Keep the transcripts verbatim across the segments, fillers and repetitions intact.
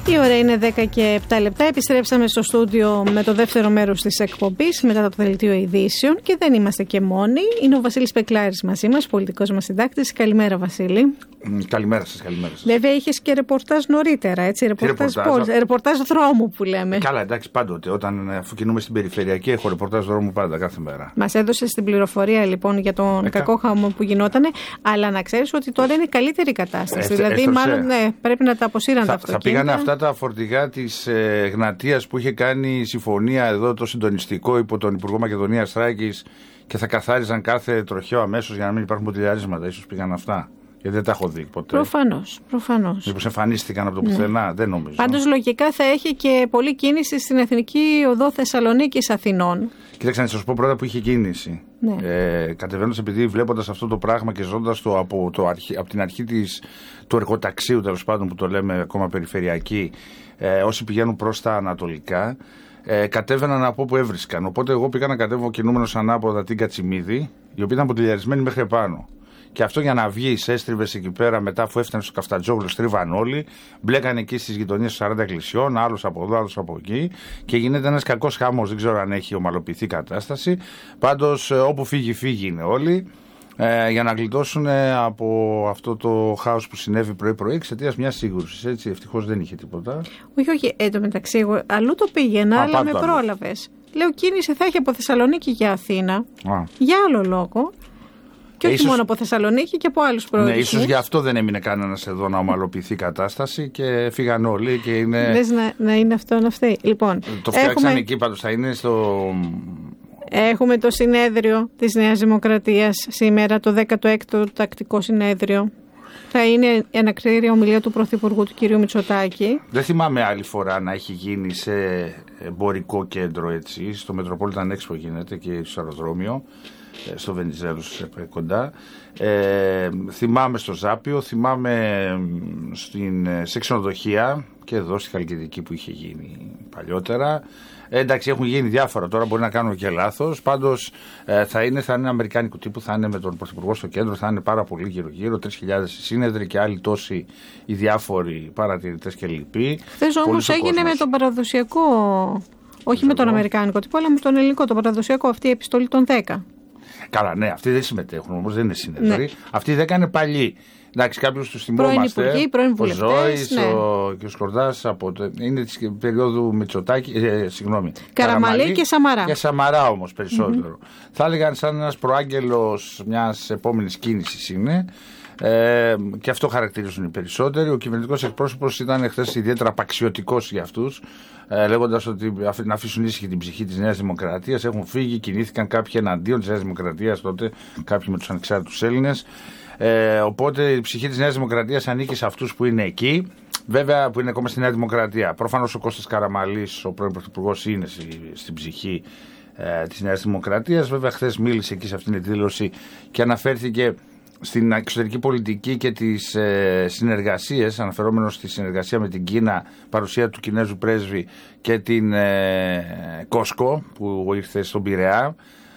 Η ώρα είναι δέκα και επτά λεπτά. Επιστρέψαμε στο στούντιο με το δεύτερο μέρος της εκπομπής μετά το δελτίο ειδήσεων και δεν είμαστε και μόνοι. Είναι ο Βασίλης Πεκλάρης μαζί μας, πολιτικός μας συντάκτης. Καλημέρα, Βασίλη. Καλημέρα σας, καλημέρα σας. Βέβαια, είχες και ρεπορτάζ νωρίτερα, έτσι. Ρεπορτάζ, ρεπορτάζ, πώς, ρεπορτάζ δρόμου που λέμε. Καλά, εντάξει, πάντοτε. Όταν αφού κινούμε στην περιφερειακή, έχω ρεπορτάζ δρόμου πάντα, κάθε μέρα. Μας έδωσες την πληροφορία λοιπόν για τον ε, κακό χαμό που γινότανε, αλλά να ξέρεις ότι τώρα είναι καλύτερη κατάσταση. Ε, δηλαδή, έστρωσε. μάλλον ναι, πρέπει να τα αποσύραν τα αυτοκίνητα. Θα πήγανε αυτά τα φορτηγά της ε, Γνατίας που είχε κάνει συμφωνία εδώ το συντονιστικό υπό τον Υπουργό Μακεδονίας Θράκης και θα καθάριζαν κάθε τροχαίο αμέσως για να μην υπάρχουν ποτηλιαρίσματα. Ίσως πήγαν αυτά. Γιατί δεν τα έχω δει ποτέ. Προφανώς. Προφανώς. Μήπως εμφανίστηκαν από το πουθενά, ναι. Δεν νομίζω. Πάντως λογικά θα έχει και πολλή κίνηση στην Εθνική Οδό Θεσσαλονίκης Αθηνών. Κοίταξε να σας πω πρώτα που είχε κίνηση. Ναι. Ε, Κατεβαίνοντας, επειδή βλέποντας αυτό το πράγμα και ζώντας το από, το αρχή, από την αρχή της, του εργοταξίου, τέλος πάντων που το λέμε ακόμα περιφερειακή, ε, όσοι πηγαίνουν προς τα ανατολικά, ε, κατέβαιναν από όπου έβρισκαν. Οπότε εγώ πήγα να κατέβω κινούμενος ανάποδα την Κατσιμίδη, η οποία ήταν ποτηλιαρισμένη μέχρι επάνω. Και αυτό για να βγει, έστριβε εκεί πέρα μετά, αφού έφτανε στο Καφτατζόγλου, στρίβαν όλοι. Μπλέκανε εκεί στις γειτονίες των σαράντα εκκλησιών, άλλος από εδώ, άλλος από εκεί. Και γίνεται ένας κακός χαμός. Δεν ξέρω αν έχει ομαλοποιηθεί η κατάσταση. Πάντως, όπου φύγει, φύγει είναι όλοι. Ε, για να γλιτώσουν από αυτό το χάος που συνέβη πρωί-πρωί εξαιτίας μιας σύγκρουσης. Έτσι, ευτυχώς δεν είχε τίποτα. Όχι, όχι. Εν τω μεταξύ, εγώ αλλού το πήγαινα, Α, αλλά με πρόλαβες. Λέω, κίνηση θα έχει από Θεσσαλονίκη για Αθήνα. Α. Για άλλο λόγο. Και όχι ίσως, μόνο από Θεσσαλονίκη και από άλλους προορισμούς. Ναι, ίσως γι' αυτό δεν έμεινε κανένας εδώ να ομαλοποιηθεί η κατάσταση και φύγαν όλοι και είναι. Λες να, να είναι αυτό να φταίει. Λοιπόν, το φτιάξαν έχουμε... εκεί πάντως, θα είναι στο. Έχουμε το συνέδριο της Νέας Δημοκρατίας σήμερα, το δέκατο έκτο τακτικό συνέδριο. Θα είναι ανακτήρια ομιλία του Πρωθυπουργού του κ. Μητσοτάκη. Δεν θυμάμαι άλλη φορά να έχει γίνει σε εμπορικό κέντρο έτσι. Στο Metropolitan Expo γίνεται και στο αεροδρόμιο, στο Βενιζέλος κοντά. Ε, θυμάμαι στο Ζάπιο, θυμάμαι στην, σε ξενοδοχεία και εδώ στη Χαλκιδική που είχε γίνει παλιότερα. Ε, εντάξει, έχουν γίνει διάφορα τώρα, μπορεί να κάνουμε και λάθος. Πάντως ε, θα είναι, θα είναι αμερικάνικου τύπου, θα είναι με τον Πρωθυπουργό στο κέντρο, θα είναι πάρα πολύ γύρω-γύρω, τρεις χιλιάδες σύνεδροι και άλλοι τόσοι οι διάφοροι παρατηρητές και λοιποί. Χθες όμως έγινε κόσμος. Με τον παραδοσιακό, όχι με τον αμερικάνικο τύπο, αλλά με τον ελληνικό, το παραδοσιακό, αυτή η επιστολή των δέκα. Καλά, ναι, αυτοί δεν συμμετέχουν όμως, δεν είναι σύνεδροι. Ναι. Αυτοί δεν είναι παλιοί. Εντάξει, κάποιους τους Πρώην θυμόμαστε. Υπουργοί, πρώην βουλευτές. Ο Ζώης, ναι. ο κ. Σκορδάς, από το, είναι της περίοδου Μητσοτάκη, ε, συγγνώμη. Καραμαλή, Καραμαλή και Σαμαρά. Και Σαμαρά όμως περισσότερο. Mm-hmm. Θα έλεγαν σαν ένας προάγγελος μιας επόμενης κίνησης είναι. Ε, και αυτό χαρακτηρίζουν οι περισσότεροι. Ο κυβερνητικός εκπρόσωπος ήταν χθες ιδιαίτερα απαξιωτικός για αυτούς, ε, λέγοντας ότι να αφήσουν ήσυχη την ψυχή της Νέας Δημοκρατίας. Έχουν φύγει, κινήθηκαν κάποιοι εναντίον της Νέας Δημοκρατίας τότε, κάποιοι με τους ανεξάρτητους Έλληνες. Ε, οπότε η ψυχή της Νέας Δημοκρατίας ανήκει σε αυτούς που είναι εκεί, βέβαια που είναι ακόμα στη Νέα Δημοκρατία. Προφανώς ο Κώστας Καραμαλής, ο πρώην Πρωθυπουργός, είναι στη, στην ψυχή ε, της Νέας Δημοκρατίας. Βέβαια, χθες μίλησε εκεί σε αυτήν την δήλωση και αναφέρθηκε στην εξωτερική πολιτική και τις ε, συνεργασίες, αναφερόμενος στη συνεργασία με την Κίνα, παρουσία του Κινέζου πρέσβη και την ε, Κόσκο που ήρθε στον Πειραιά.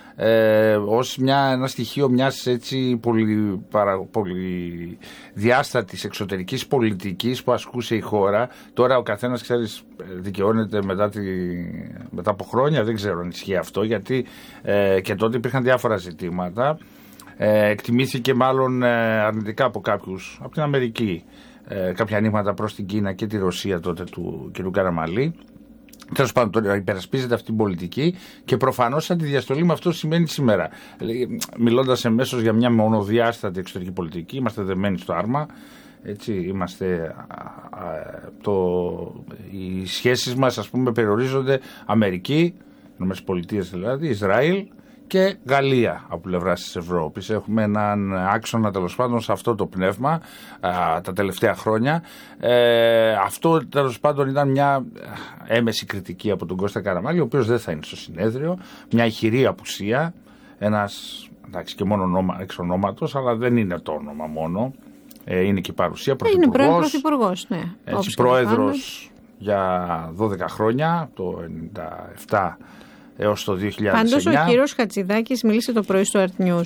Ε, ως μια, ένα στοιχείο μιας έτσι πολύ, παρα, πολύ διάστατης εξωτερικής πολιτικής που ασκούσε η χώρα. Τώρα ο καθένας, ξέρεις, δικαιώνεται μετά, τη, μετά από χρόνια, δεν ξέρω αν ισχύει αυτό, γιατί ε, και τότε υπήρχαν διάφορα ζητήματα. Ε, εκτιμήθηκε μάλλον ε, αρνητικά από κάποιους, από την Αμερική, ε, κάποια ανοίγματα προς την Κίνα και τη Ρωσία τότε του κ. Καραμαλή. Τέλος πάντων, τώρα υπερασπίζεται αυτή την πολιτική και προφανώς αντιδιαστολή με αυτό σημαίνει σήμερα. Μιλώντας εμέσως για μια μονοδιάστατη εξωτερική πολιτική, είμαστε δεμένοι στο άρμα. Έτσι, είμαστε, α, α, το, οι σχέσεις μας, ας πούμε, περιορίζονται Αμερική, ΗΠΑ δηλαδή, Ισραήλ και Γαλλία από πλευρά της Ευρώπης. Έχουμε έναν άξονα τέλος πάντων σε αυτό το πνεύμα α, τα τελευταία χρόνια. Ε, αυτό τέλος πάντων ήταν μια έμεση κριτική από τον Κώστα Καραμαλή, ο οποίος δεν θα είναι στο συνέδριο. Μια ηχηρή απουσία, ένας, εντάξει, και μόνο όνομα, εξ ονόματος, αλλά δεν είναι το όνομα μόνο. Ε, είναι και η παρουσία, πρωθυπουργός. Είναι πρώην πρωθυπουργός, ναι. Έτσι, πρόεδρος για δώδεκα χρόνια, το ενενήντα επτά έως το δύο χιλιάδες εννιά. Πάντως ο κύριος Χατζηδάκης μίλησε το πρωί στο Earth News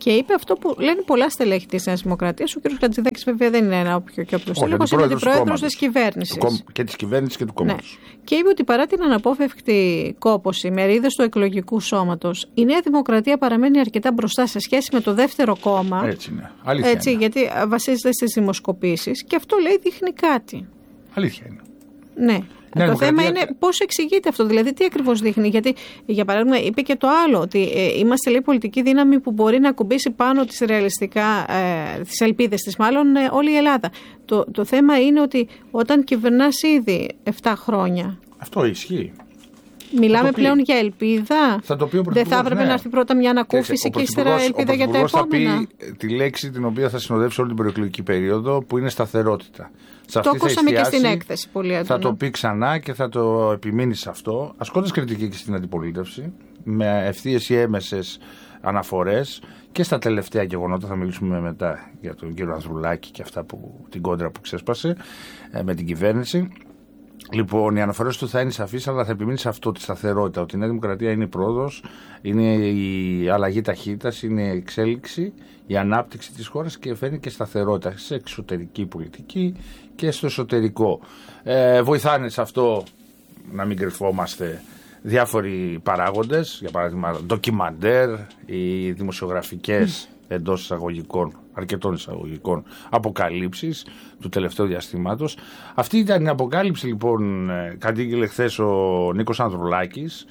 Και είπε αυτό που λένε πολλά στελέχη της Νέας Δημοκρατίας. Ο κ. Χατζηδάκης βέβαια δεν είναι ένα όποιο και όποιο στέλεχος, είναι αντιπρόεδρος της κυβέρνησης. Και της κυβέρνησης και του κόμματος. Ναι. Και είπε ότι παρά την αναπόφευκτη κόπωση μερίδες του εκλογικού σώματος, η Νέα Δημοκρατία παραμένει αρκετά μπροστά σε σχέση με το δεύτερο κόμμα. Έτσι είναι. Αλήθεια έτσι, είναι. Γιατί βασίζεται στις δημοσκοπήσεις και αυτό λέει δείχνει κάτι. Αλήθεια είναι. Ναι. Ναι, το δημοκρατία... θέμα είναι πώς εξηγείται αυτό, δηλαδή τι ακριβώς δείχνει. Γιατί, για παράδειγμα, είπε και το άλλο, ότι ε, είμαστε λέει πολιτική δύναμη που μπορεί να ακουμπήσει πάνω τις ρεαλιστικά, ε, τις ελπίδες της, μάλλον ε, όλη η Ελλάδα. Το, το θέμα είναι ότι όταν κυβερνάς ήδη επτά χρόνια. Αυτό ισχύει. Μιλάμε θα πλέον για ελπίδα. Θα το πει ο Δεν θα έπρεπε ναι. να έρθει πρώτα μια ανακούφιση και ύστερα ελπίδα για τα επόμενα. Θα πει τη λέξη την οποία θα συνοδεύσει όλη την προεκλογική περίοδο, που είναι σταθερότητα. Σε το ακούσαμε και στην έκθεση πολύ έντονα. Θα το πει ξανά και θα το επιμείνει σε αυτό, ασκώντας κριτική και στην αντιπολίτευση, με ευθείες ή έμεσες αναφορές και στα τελευταία γεγονότα. Θα μιλήσουμε μετά για τον κύριο Ανδρουλάκη και αυτά που, την κόντρα που ξέσπασε ε, με την κυβέρνηση. Λοιπόν, οι αναφορές του θα είναι σαφείς, αλλά θα επιμείνει σε αυτό, τη σταθερότητα. Ότι η Νέα Δημοκρατία είναι η πρόοδος, είναι η αλλαγή ταχύτητας, είναι η εξέλιξη, η ανάπτυξη της χώρας και φέρνει και σταθερότητα σε εξωτερική πολιτική και στο εσωτερικό. Ε, βοηθάνε σε αυτό, να μην κρυφόμαστε, διάφοροι παράγοντες, για παράδειγμα ντοκιμαντέρ, οι δημοσιογραφικές εντός εισαγωγικών, αρκετών εισαγωγικών αποκαλύψεις του τελευταίου διαστήματος. Αυτή ήταν η αποκάλυψη, λοιπόν, κατήγγειλε χθες ο Νίκος Ανδρουλάκης,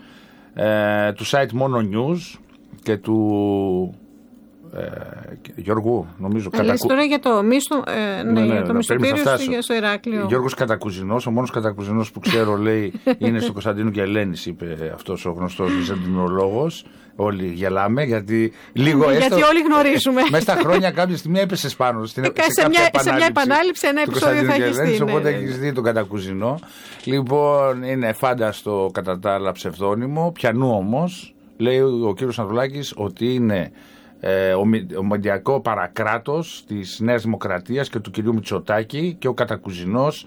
ε, του site Μόνο News και του ε, Γιώργου, νομίζω. Κατακου... τώρα για το μίσθο, ε, ναι, ναι, ναι, για το μισθοπύριο στο Ηράκλειο. Γιώργος Κατακουζινός, ο μόνος Κατακουζινός που ξέρω, λέει, είναι στο Κωνσταντίνου και Ελένης, είπε αυτός ο γνωστός βυζαντινολόγος. Όλοι γελάμε, γιατί λίγο έστω, γιατί όλοι γνωρίζουμε. Μέσα στα χρόνια κάποια στιγμή έπεσες πάνω στην, σε, σε, μια, σε μια επανάληψη, ένα επεισόδιο θα έχεις δει. Οπότε ναι, έχεις δει τον Κατακουζινό. Λοιπόν, είναι φάνταστο κατά τα άλλα ψευδόνυμο. Πιανού όμως, λέει ο κύριος Ανδρουλάκης, ότι είναι ε, ο μοντιακό παρακράτος της Νέας Δημοκρατίας και του κυρίου Μητσοτάκη και ο Κατακουζινός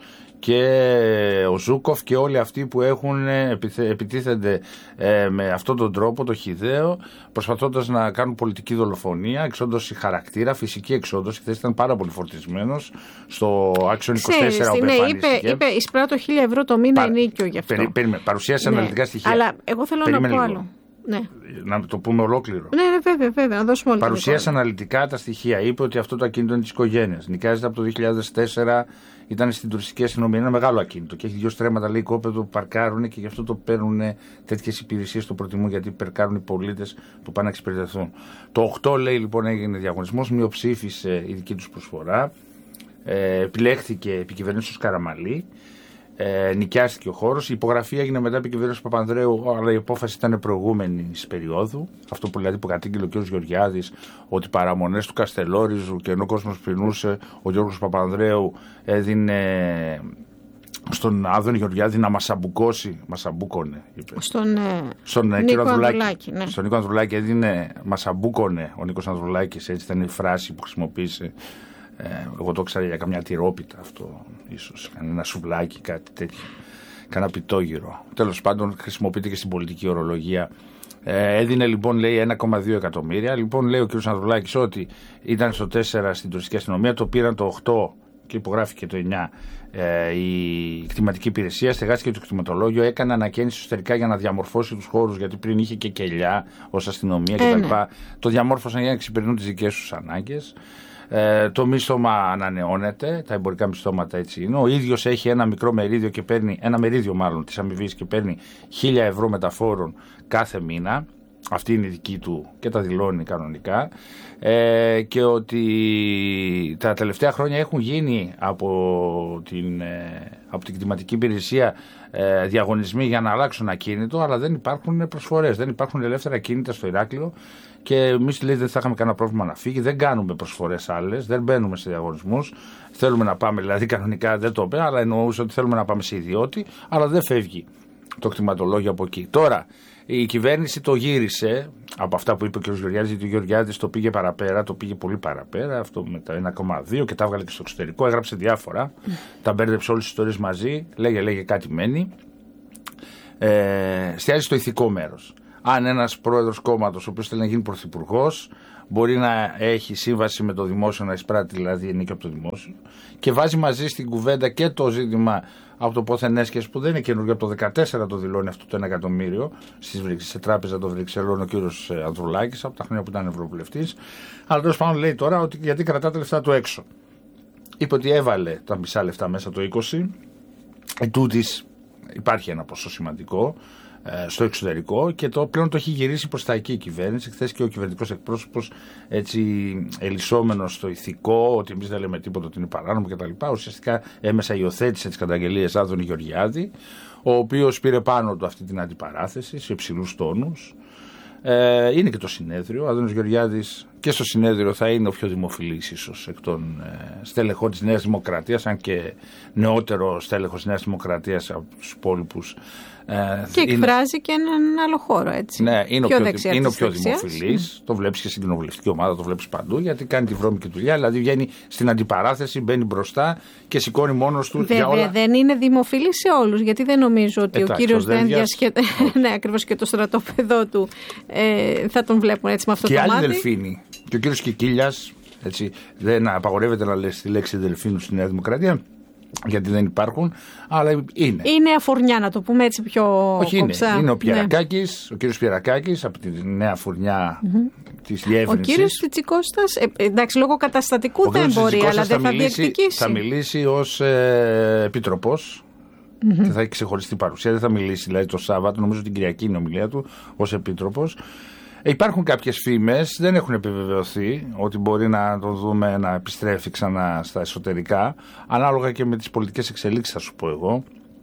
και ο Ζούκοφ και όλοι αυτοί που έχουν, επιτίθενται ε, με αυτόν τον τρόπο, το χυδαίο, προσπαθώντας να κάνουν πολιτική δολοφονία, εξόντωση χαρακτήρα, φυσική εξόντωση. Χθες ήταν πάρα πολύ φορτισμένος στο άξιον είκοσι τέσσερα που εμφανίστηκε. Είπε, είπε εισπράττω χίλια ευρώ το μήνα ενίκιο γι' αυτό. Περί, περί, παρουσίασε ναι. αναλυτικά στοιχεία. Αλλά εγώ θέλω Περίμενε να πω λίγο. άλλο. Ναι. Να το πούμε ολόκληρο. Ναι, βέβαια, βέβαια, να δώσουμε όλη Παρουσίασε αναλυτικά τα στοιχεία. Είπε ότι αυτό το ακίνητο είναι της οικογένειας. Νοικιάζεται από το δύο χιλιάδες τέσσερα, ήταν στην τουριστική αστυνομία. Είναι ένα μεγάλο ακίνητο και έχει δύο στρέμματα, λέει, οικόπεδο που παρκάρουν και γι' αυτό το παίρνουν τέτοιες υπηρεσίες, το προτιμούν, γιατί περκάρουν οι πολίτες που πάνε να εξυπηρετηθούν. Το οκτώ, λέει, λοιπόν, έγινε διαγωνισμός, μειοψήφισε η δική τους προσφορά. Ε, επιλέχθηκε επικυβερνήσεως Καραμαλή. Ε, νοικιάστηκε ο χώρος. Η υπογραφή έγινε μετά από κυβέρνηση Παπανδρέου, αλλά η απόφαση ήταν προηγούμενη περίοδου. Αυτό που δηλαδή που κατήγγειλε ο κ. Γεωργιάδης, ότι παραμονές του Καστελόριζου και ενώ ο κόσμος πεινούσε, ο Γιώργος Παπανδρέου έδινε στον Άδωνη Γεωργιάδη να μασαμπουκώσει. Μασαμπούκωνε, είπε. Στον, στον Νίκο Ανδρουλάκη. Ναι. Στον Νίκο Ανδρουλάκη έδινε μασαμπούκωνε ο Νίκος Ανδρουλάκης, έτσι ήταν η φράση που χρησιμοποίησε. Ε, εγώ το ήξερα για καμιά τυρόπιτα αυτό, ίσως. Ένα σουβλάκι, κάτι τέτοιο. Κάνα πιτόγυρο. Τέλος πάντων, χρησιμοποιείται και στην πολιτική ορολογία. Ε, έδινε λοιπόν, λέει, ένα κόμμα δύο εκατομμύρια. Λοιπόν, λέει ο κ. Ανδρουλάκης ότι ήταν στο τέσσερα στην τουριστική αστυνομία, το πήραν το οκτώ και υπογράφηκε το εννιά ε, η κτηματική υπηρεσία. Στεγάστηκε το κτηματολόγιο, έκανε ανακαίνιση εσωτερικά για να διαμορφώσει τους χώρους, γιατί πριν είχε και κελιά ως αστυνομία κτλ. Ε, ναι. Το διαμόρφωσαν για να εξυπηρετούν τις δικές τους ανάγκες. Ε, το μίσθωμα ανανεώνεται, τα εμπορικά μισθώματα έτσι είναι. Ο ίδιος έχει ένα μικρό μερίδιο και παίρνει, ένα μερίδιο μάλλον της αμοιβής και παίρνει χίλια ευρώ μεταφόρων κάθε μήνα. Αυτή είναι η δική του και τα δηλώνει κανονικά. Ε, και ότι τα τελευταία χρόνια έχουν γίνει από την, ε, από την κτηματική υπηρεσία ε, διαγωνισμοί για να αλλάξουν ακίνητο, αλλά δεν υπάρχουν προσφορές, δεν υπάρχουν ελεύθερα ακίνητα στο Ηράκλειο. Και εμείς, λέει, δεν θα είχαμε κανένα πρόβλημα να φύγει, δεν κάνουμε προσφορές άλλες, δεν μπαίνουμε σε διαγωνισμούς. Θέλουμε να πάμε, δηλαδή κανονικά δεν το είπε, αλλά εννοούσε ότι θέλουμε να πάμε σε ιδιώτη, αλλά δεν φεύγει το κτηματολόγιο από εκεί. Τώρα, η κυβέρνηση το γύρισε από αυτά που είπε ο κ. Γεωργιάδης, γιατί ο Γεωργιάδης το πήγε παραπέρα, το πήγε πολύ παραπέρα, αυτό με τα ένα κόμμα δύο και τα έβγαλε και στο εξωτερικό, έγραψε διάφορα, mm. τα μπέρδεψε όλες τις ιστορίες μαζί, λέγε, λέγε κάτι μένει. Ε, στιάζει στο ηθικό μέρος. αν ένας πρόεδρος κόμματος, ο οποίος θέλει να γίνει πρωθυπουργός, μπορεί να έχει σύμβαση με το δημόσιο, να εισπράττει δηλαδή ενίκιο από το δημόσιο, και βάζει μαζί στην κουβέντα και το ζήτημα από το πόθεν έσχεση, που δεν είναι καινούργιο, από το δύο χιλιάδες δεκατέσσερα το δηλώνει αυτό το ένα εκατομμύριο στις Βρυξέλλες, σε τράπεζα των Βρυξελών ο κύριος Ανδρουλάκης, από τα χρόνια που ήταν ευρωβουλευτής. Αλλά τέλος πάντων λέει τώρα ότι γιατί κρατά τα λεφτά του έξω. Είπε ότι έβαλε τα μισά λεφτά μέσα το είκοσι. Ετούτοις υπάρχει ένα ποσό σημαντικό ε, στο εξωτερικό, και το πλέον το έχει γυρίσει προς τα εκεί η κυβέρνηση. Χθες και ο κυβερνητικός εκπρόσωπος, έτσι ελισσόμενος στο ηθικό, ότι εμείς δεν λέμε τίποτα ότι είναι παράνομο κτλ., ουσιαστικά έμεσα υιοθέτησε τις καταγγελίες Άδωνη Γεωργιάδη, ο οποίος πήρε πάνω του αυτή την αντιπαράθεση σε υψηλούς τόνους. Ε, είναι και το συνέδριο. Ο Άδωνης Γεωργιάδης και στο συνέδριο θα είναι ο πιο δημοφιλής ίσως εκ των ε, στέλεχων της Νέας Δημοκρατίας, αν και νεότερο στέλεχος της Νέας Δημοκρατίας από τους υπόλοιπους. Ε, και εκφράζει είναι... και έναν άλλο χώρο, έτσι. Ναι, είναι πιο ο πιο, είναι ο πιο δημοφιλής. Mm. Το βλέπεις και στην κοινοβουλευτική ομάδα, το βλέπεις παντού, γιατί κάνει τη βρώμικη δουλειά. Δηλαδή βγαίνει στην αντιπαράθεση, μπαίνει μπροστά και σηκώνει μόνος του. Βέβαια, όλα... δεν είναι δημοφιλής σε όλους, γιατί δεν νομίζω ότι Εντάξει, ο κύριος Δένδιας και... ναι, ακριβώς, και το στρατόπεδό του ε, θα τον βλέπουν έτσι με αυτό και το μάτι. Και άλλοι Δελφίνοι. Και ο κύριος Κικίλιας, έτσι, δεν απαγορεύεται να λες τη λέξη Δελφίνου στη Νέα Δημοκρατία, γιατί δεν υπάρχουν, αλλά είναι. Είναι αφορνιά, να το πούμε έτσι πιο Όχι, κομψά. Είναι, είναι ο Πιερακάκης, ναι. Ο κύριος Πιερακάκης από τη νέα φουρνιά mm-hmm. της διεύρυνσης. Ο κύριος Τσικώστας, ε, εντάξει, λόγω καταστατικού ο δεν μπορεί, αλλά δεν θα μιλήσει, διεκδικήσει. Θα μιλήσει ως ε, επίτροπος mm-hmm. και θα έχει ξεχωριστή παρουσία, δεν θα μιλήσει δηλαδή το Σάββατο, νομίζω την Κυριακή είναι η ομιλία του, ως επίτροπος. Υπάρχουν κάποιες φήμες, δεν έχουν επιβεβαιωθεί, ότι μπορεί να το δούμε να επιστρέφει ξανά στα εσωτερικά, ανάλογα και με τις πολιτικές εξελίξεις, θα σου πω εγώ.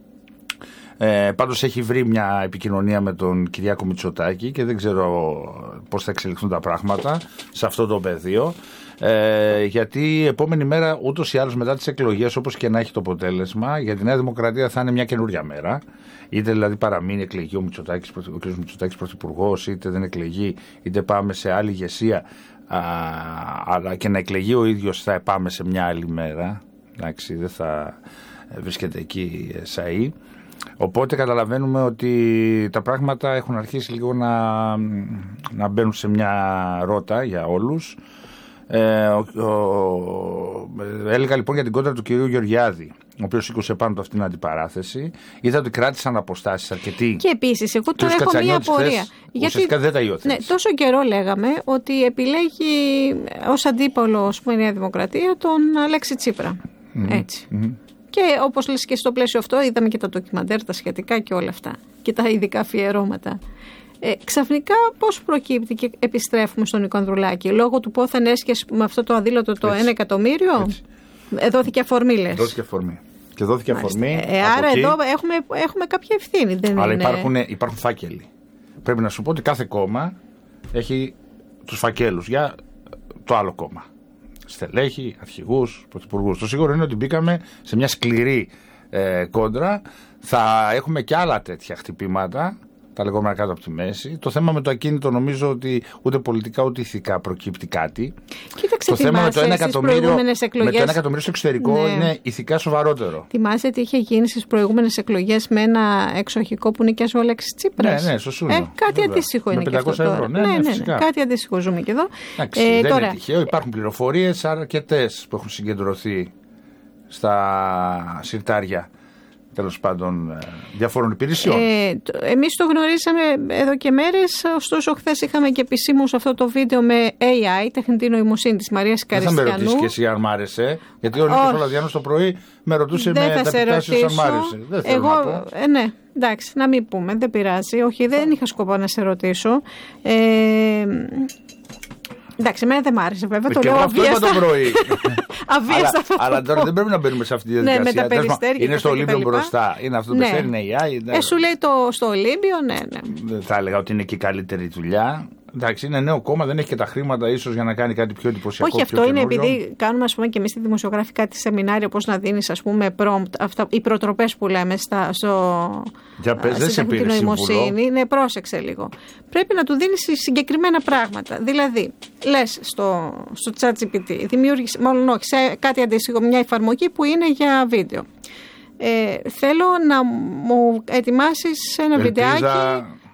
Ε, πάντως έχει βρει μια επικοινωνία με τον Κυριάκο Μητσοτάκη και δεν ξέρω πώς θα εξελιχθούν τα πράγματα σε αυτό το πεδίο. Ε, γιατί η επόμενη μέρα, ούτως ή άλλως μετά τις εκλογές, όπως και να έχει το αποτέλεσμα, για τη Νέα Δημοκρατία θα είναι μια καινούρια μέρα. Είτε δηλαδή παραμείνει εκλεγεί ο, Μητσοτάκης, ο κ. Μητσοτάκης πρωθυπουργός, είτε δεν εκλεγεί, είτε πάμε σε άλλη ηγεσία, α, αλλά και να εκλεγεί ο ίδιος θα πάμε σε μια άλλη μέρα. Εντάξει, δεν θα βρίσκεται εκεί σαΐ. Οπότε καταλαβαίνουμε ότι τα πράγματα έχουν αρχίσει λίγο να, να μπαίνουν σε μια ρότα για όλους. Ε, ο, ο, έλεγα λοιπόν για την κόντρα του κυρίου Γεωργιάδη, ο οποίος σήκωσε πάνω του αυτήν την αντιπαράθεση. Είδα ότι κράτησαν αποστάσεις αρκετοί. Και επίσης, εγώ τώρα έχω μία απορία. Γιατί δεν τα υιοθέτησε. Ναι, τόσο καιρό λέγαμε ότι επιλέγει ως αντίπαλο η Νέα Δημοκρατία τον Αλέξη Τσίπρα. Mm-hmm. Έτσι. Mm-hmm. Και όπως λες και στο πλαίσιο αυτό, είδαμε και τα ντοκιμαντέρ, τα σχετικά και όλα αυτά. Και τα ειδικά αφιερώματα. Ε, ξαφνικά πώς προκύπτει και επιστρέφουμε στον Νίκο Ανδρουλάκη, λόγω του πόθεν έσχεση με αυτό το αδήλωτο το ένα εκατομμύριο. Ε, δόθηκε αφορμή, λες. Δόθηκε αφορμή. Και δόθηκε αφορμή. Ε, άρα εκεί, εδώ έχουμε, έχουμε κάποια ευθύνη. Δεν αλλά είναι... υπάρχουν, υπάρχουν φάκελοι. Πρέπει να σου πω ότι κάθε κόμμα έχει τους φακέλους για το άλλο κόμμα. Στελέχη, αρχηγούς, πρωθυπουργούς. Το σίγουρο είναι ότι μπήκαμε σε μια σκληρή ε, κόντρα. Θα έχουμε και άλλα τέτοια χτυπήματα, τα λεγόμενα κάτω από τη μέση. Το θέμα με το ακίνητο νομίζω ότι ούτε πολιτικά ούτε ηθικά προκύπτει κάτι. Κοίταξε, το θέμα με το ένα εκατομμύριο, με το ένα εκατομμύριο στο εξωτερικό ναι. είναι ηθικά σοβαρότερο. Θυμάσαι τι είχε γίνει στις προηγούμενες εκλογές με ένα εξοχικό που νοικιάζει ο Αλέξης Τσίπρας. Ναι, ναι, σωστά. Ε, κάτι βέβαια. Αντίστοιχο είναι και αυτό τώρα. Ναι, ναι, ναι, ναι, ναι, κάτι αντίστοιχο ζούμε και εδώ. Εντάξει, ε, δεν τώρα... είναι τυχαίο. Υπάρχουν πληροφορίες αρκετές που έχουν συγκεντρωθεί στα συρτάρια, τέλος πάντων, διαφόρων υπηρεσιών. Ε, εμείς το γνωρίσαμε εδώ και μέρες, ωστόσο χθες είχαμε και επισήμως αυτό το βίντεο με έι άι, τεχνητή νοημοσύνη της Μαρίας Καριστιανού. Δεν θα με ρωτήσεις και εσύ αν μ' άρεσε, γιατί ο Νίκος Ολαδιάνος το πρωί με ρωτούσε δεν με τα επιτάσεις αν μ' άρεσε. Δεν θέλω Εγώ, να πω. Ε, ναι, εντάξει, να μην πούμε, δεν πειράζει. Όχι, δεν είχα σκοπό να σε ρωτήσω. Ε, εντάξει, εμένα δεν μ' άρεσε βέβαια. Ε, το και λέω αυτό είπα το πρωί. αλλά, αλλά τώρα δεν πρέπει να μπαίνουμε σε αυτή τη διαδικασία. Ναι, με τα είναι στο Ολύμπιο μπροστά. Είναι αυτό το ναι. περιστέρι, είναι έι άι. Ε, σου λέει το, στο Ολύμπιο, ναι, ναι. Δεν θα έλεγα ότι είναι και η καλύτερη δουλειά. Εντάξει, είναι νέο κόμμα, δεν έχει και τα χρήματα ίσως για να κάνει κάτι πιο εντυπωσιακό. Όχι, αυτό είναι επειδή κάνουμε, ας πούμε, και εμείς στη δημοσιογραφικά τη σεμινάρια πώς να δίνεις, ας πούμε, prompt, αυτά, οι προτροπές που λέμε στα, στο, για πες, δεν σε πήρε νοημοσύνη. Ναι, πρόσεξε λίγο. Πρέπει να του δίνεις συγκεκριμένα πράγματα. Δηλαδή, λες στο, στο ChatGPT, δημιούργησε, μάλλον όχι, σε κάτι αντίστοιχο, μια εφαρμογή που είναι για βίντεο. Ε, θέλω να μου ετοιμάσεις ένα Ελπίζα... βιντεάκι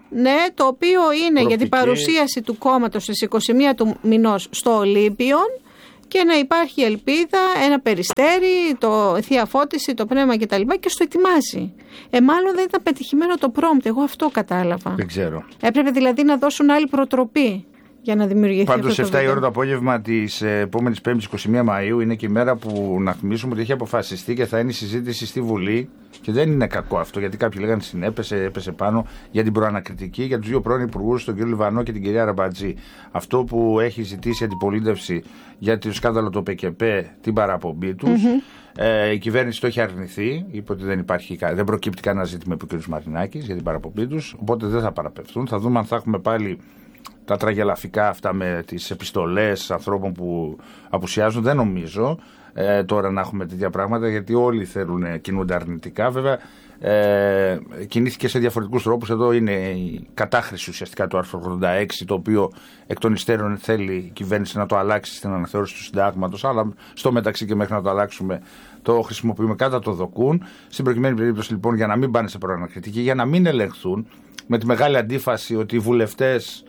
Ναι, το οποίο είναι Προπτική. για την παρουσίαση του κόμματος στις είκοσι μία του μηνός στο Ολύμπιον και να υπάρχει ελπίδα, ένα περιστέρι, το θεία φώτιση, το πνεύμα κτλ. Και στο ετοιμάζει. Ε, μάλλον δεν ήταν πετυχημένο το prompt, εγώ αυτό κατάλαβα. Δεν ξέρω. Έπρεπε δηλαδή να δώσουν άλλη προτροπή για να δημιουργηθεί. Πάντως, αυτό το εφτά η βίντεο. ώρα το απόγευμα της επόμενης Πέμπτης είκοσι μία Μαΐου είναι και η μέρα που να θυμίσουμε ότι έχει αποφασιστεί και θα είναι η συζήτηση στη Βουλή. Και δεν είναι κακό αυτό, γιατί κάποιοι λέγανε συνέπεσε, έπεσε πάνω για την προανακριτική για τους δύο πρώην υπουργούς, τον κύριο Λιβανό και την κυρία Ραμπατζή. Αυτό που έχει ζητήσει η αντιπολίτευση για το σκάνδαλο το ΠΚΠ, την παραπομπή τους. Mm-hmm. Ε, η κυβέρνηση το έχει αρνηθεί, είπε ότι δεν, υπάρχει, δεν προκύπτει κανένα ζήτημα επί ο κ. Μαρινάκης για την παραπομπή τους. Οπότε δεν θα παραπευθούν. Θα δούμε αν θα έχουμε πάλι τα τραγελαφικά αυτά με τις επιστολές ανθρώπων που απουσιάζουν. Δεν νομίζω ε, τώρα να έχουμε τέτοια πράγματα, γιατί όλοι θέλουν κινούνται αρνητικά. Βέβαια, ε, κινήθηκε σε διαφορετικούς τρόπους. Εδώ είναι η κατάχρηση ουσιαστικά του άρθρου ογδόντα έξι, το οποίο εκ των υστέρων θέλει η κυβέρνηση να το αλλάξει στην αναθεώρηση του συντάγματος, αλλά στο μεταξύ και μέχρι να το αλλάξουμε το χρησιμοποιούμε κατά το δοκούν. Στην προκειμένη περίπτωση λοιπόν, για να μην πάνε σε προανακριτική, για να μην ελεγχθούν, με τη μεγάλη αντίφαση ότι οι βουλευτές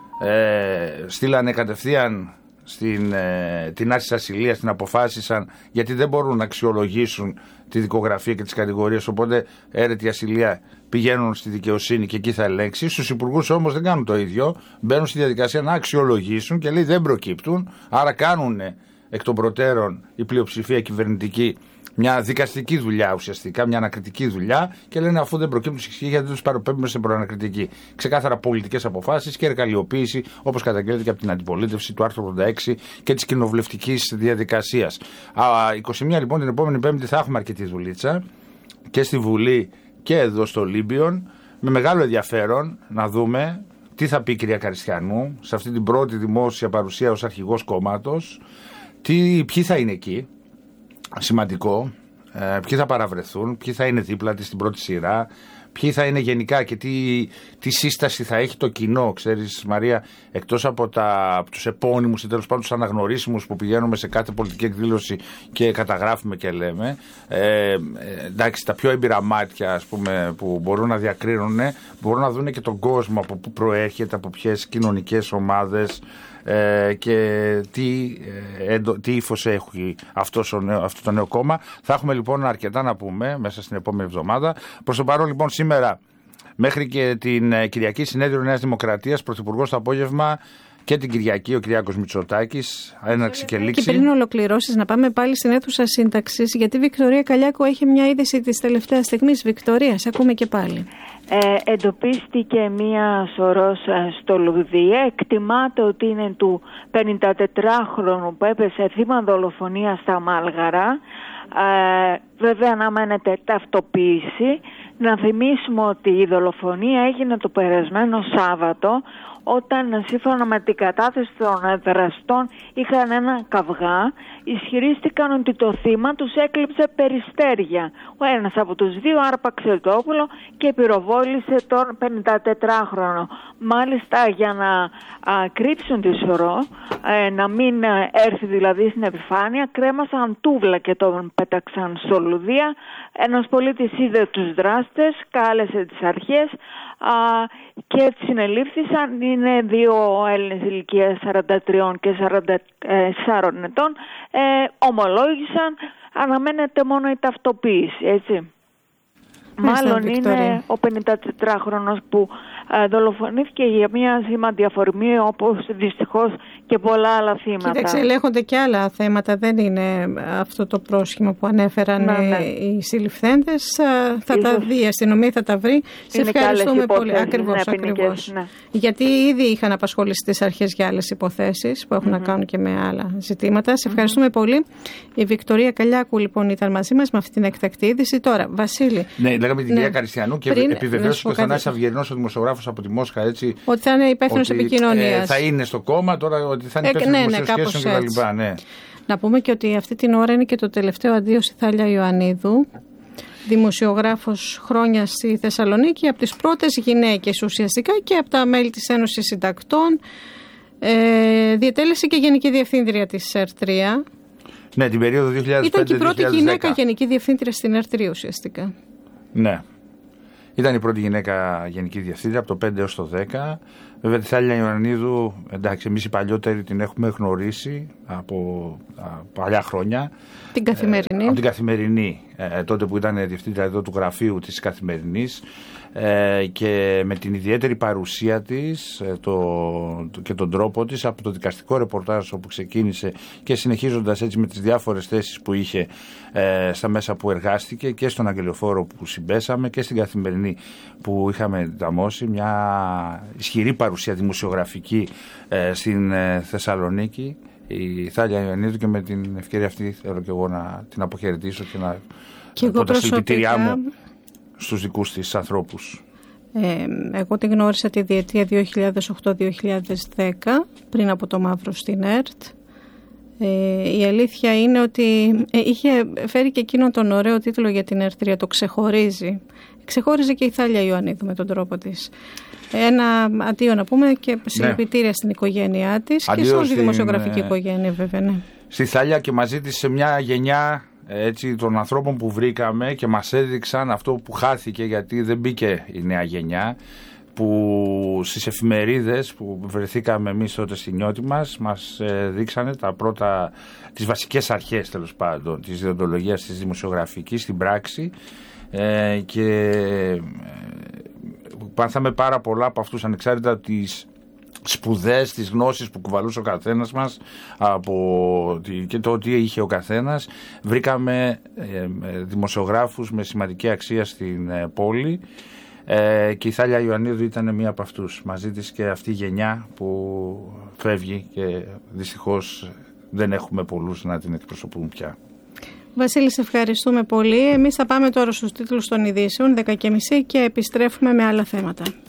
Ε, στείλανε κατευθείαν στην, ε, την άρση της ασυλίας, την αποφάσισαν, γιατί δεν μπορούν να αξιολογήσουν τη δικογραφία και τις κατηγορίες, οπότε έρετη η ασυλία πηγαίνουν στη δικαιοσύνη και εκεί θα ελέγξει. Στους υπουργούς όμως δεν κάνουν το ίδιο, μπαίνουν στη διαδικασία να αξιολογήσουν και λέει δεν προκύπτουν, άρα κάνουν εκ των προτέρων η πλειοψηφία κυβερνητική μια δικαστική δουλειά ουσιαστικά, μια ανακριτική δουλειά, και λένε αφού δεν προκύπτουν συγχύσεις γιατί δεν τους παροπέμπουμε σε προανακριτική. Ξεκάθαρα πολιτικές αποφάσεις και εργαλειοποίηση, όπως καταγγέλλεται και από την αντιπολίτευση του άρθρου ογδόντα έξι και της κοινοβουλευτικής διαδικασίας. είκοσι μία λοιπόν την επόμενη Πέμπτη θα έχουμε αρκετή δουλίτσα και στη Βουλή και εδώ στο Ολύμπιον, με μεγάλο ενδιαφέρον να δούμε τι θα πει η κυρία Καριστιανού σε αυτή την πρώτη δημόσια παρουσία ως αρχηγός κόμματος, τι, ποιοι θα είναι εκεί. Σημαντικό, ε, ποιοι θα παραβρεθούν, ποιοι θα είναι δίπλα της στην πρώτη σειρά, ποιοι θα είναι γενικά και τι, τι σύσταση θα έχει το κοινό. Ξέρεις, Μαρία, εκτός από, τα, από τους επώνυμους ή τέλος πάντων τους αναγνωρίσιμους που πηγαίνουμε σε κάθε πολιτική εκδήλωση και καταγράφουμε και λέμε, ε, εντάξει, τα πιο έμπειρα μάτια, ας πούμε, που μπορούν να διακρίνουν, μπορούν να δουν και τον κόσμο από πού προέρχεται, από ποιες κοινωνικές ομάδες, Ε, και τι, ε, έντο, τι ύφος έχει αυτός ο νέο, αυτό το νέο κόμμα. Θα έχουμε λοιπόν αρκετά να πούμε μέσα στην επόμενη εβδομάδα. Προς το παρόν λοιπόν σήμερα μέχρι και την ε, Κυριακή συνέδριο Νέας Δημοκρατίας, πρωθυπουργός το απόγευμα, και την Κυριακή ο Κυριάκος Μητσοτάκης, έναρξη και λήξη. Και πριν ολοκληρώσεις, να πάμε πάλι στην αίθουσα σύνταξης, γιατί η Βικτωρία Καλιάκου έχει μια είδηση της τελευταίας στιγμής. Βικτωρία, σε ακούμε και πάλι. Ε, εντοπίστηκε μία σωρός στο Λουδία. Εκτιμάται ότι είναι του πενηντατετράχρονου που έπεσε θύμα δολοφονία στα Μάλγαρα. Ε, βέβαια αναμένεται ταυτοποίηση. Να θυμίσουμε ότι η δολοφονία έγινε το περασμένο Σάββατο, όταν σύμφωνα με την κατάθεση των δραστών είχαν ένα καυγά, ισχυρίστηκαν ότι το θύμα τους έκλειψε περιστέρια. Ο ένας από τους δύο άρπαξε το όπλο και πυροβόλησε τον πενηντατετράχρονο. Μάλιστα, για να α, κρύψουν τη σωρό, ε, να μην ε, έρθει δηλαδή στην επιφάνεια, κρέμασαν τούβλα και τον πέταξαν στο Λουδία. Ένας πολίτης είδε τους δράστες, κάλεσε τις αρχές α, και συνελήφθησαν. Είναι δύο Έλληνες ηλικίας σαράντα τρία και σαράντα τέσσερα ετών. Ε, ομολόγησαν, αναμένεται μόνο η ταυτοποίηση, έτσι. Μάλλον είναι ο πενηντατετράχρονος που ε, δολοφονήθηκε για μια σήμαντη αφορμή, όπως δυστυχώς και πολλά άλλα θύματα. Κοίταξε, ελέγχονται και άλλα θέματα, δεν είναι αυτό το πρόσχημα που ανέφεραν ναι, ναι. οι συλληφθέντες. Θα Ίσως... τα δει η αστυνομία, θα τα βρει. Σε ευχαριστούμε πολύ. Ακριβώς, ναι, ακριβώς. Ναι. Γιατί ήδη είχαν απασχολήσει τις αρχές για άλλες υποθέσεις που έχουν mm-hmm. να κάνουν και με άλλα ζητήματα. Σε ευχαριστούμε mm-hmm. πολύ. Η Βικτωρία Καλιάκου λοιπόν ήταν μαζί μας με αυτή την εκτακτή είδηση. Τώρα, Βασίλη. Ναι, λέγαμε την ναι. κυρία Καριστιανού και πριν, επιβεβαίωσε και ο Θανάσης Αυγερινός, ο δημοσιογράφος από τη Μόσχα, έτσι. Ότι θα είναι υπεύθυνος επικοινωνίας. Ε, θα είναι στο κόμμα, τώρα ότι θα είναι υπεύθυνος ε, ναι, δημοσιοσχέσεων ναι, κτλ. Ναι. Να πούμε και ότι αυτή την ώρα είναι και το τελευταίο αντίο στη Θάλια Ιωαννίδου, δημοσιογράφος χρόνια στη Θεσσαλονίκη, από τις πρώτες γυναίκες ουσιαστικά και από τα μέλη της Ένωσης Συντακτών. Ε, διετέλεσε και Γενική Διευθύντρια της ΕΡΤ τρία. Ναι, την περίοδο δύο χιλιάδες πέντε με δύο χιλιάδες δέκα. Ήταν και η πρώτη γυναίκα Γενική Διευθύντρια στην ΕΡΤ τρία ουσιαστικά. Ναι. Ήταν η πρώτη γυναίκα γενική διευθύντρια από το πέντε έως το δέκα. Βέβαια τη Θάλια Ιωαννίδου, εντάξει, εμείς οι παλιότεροι την έχουμε γνωρίσει από, από παλιά χρόνια. Την Καθημερινή. Ε, από την Καθημερινή, ε, τότε που ήταν διευθύντρια εδώ του γραφείου της Καθημερινής. Ε, και με την ιδιαίτερη παρουσία της ε, το, το, και τον τρόπο της από το δικαστικό ρεπορτάζ όπου ξεκίνησε και συνεχίζοντας έτσι με τις διάφορες θέσεις που είχε ε, στα μέσα που εργάστηκε και στον Αγγελιοφόρο που συμπέσαμε και στην Καθημερινή που είχαμε ταμώσει, μια ισχυρή παρουσία δημοσιογραφική ε, στην ε, Θεσσαλονίκη, η Θάλια Ιωαννίδου, και με την ευκαιρία αυτή θέλω και εγώ να την αποχαιρετήσω και να και πω τα συλληπιτήριά μου στους δικούς της ανθρώπους. Ε, εγώ την γνώρισα τη διετία δύο χιλιάδες οκτώ με δύο χιλιάδες δέκα, πριν από το μαύρο στην ΕΡΤ. Ε, η αλήθεια είναι ότι ε, είχε φέρει και εκείνον τον ωραίο τίτλο για την ΕΡΤ, το ξεχωρίζει. Ξεχώριζε και η Θάλια Ιωαννίδου με τον τρόπο της. Ένα αντίο να πούμε και συλληπιτήρια ναι. στην οικογένειά της αντίο και σε όλη τη δημοσιογραφική ε... οικογένεια βέβαια. Ναι. Στη Θάλια και μαζί της σε μια γενιά έτσι, των ανθρώπων που βρήκαμε και μας έδειξαν αυτό που χάθηκε, γιατί δεν μπήκε η νέα γενιά, που στις εφημερίδες που βρεθήκαμε εμείς τότε στη νιώτη μας μας δείξανε τα πρώτα, τις βασικές αρχές τέλος πάντων της διοντολογίας της δημοσιογραφικής στην πράξη ε, και πάθαμε πάρα πολλά από αυτούς ανεξάρτητα τις σπουδές, τις γνώσεις που κουβαλούσε ο καθένας μας από, και το τι είχε ο καθένας. Βρήκαμε ε, δημοσιογράφους με σημαντική αξία στην ε, πόλη ε, και η Θάλια Ιωαννίδου ήταν μία από αυτούς. Μαζί της και αυτή η γενιά που φεύγει και δυστυχώς δεν έχουμε πολλούς να την εκπροσωπούν πια. Βασίλη, σε ευχαριστούμε πολύ. Εμείς θα πάμε τώρα στους τίτλους των ειδήσεων δέκα και μισή και επιστρέφουμε με άλλα θέματα.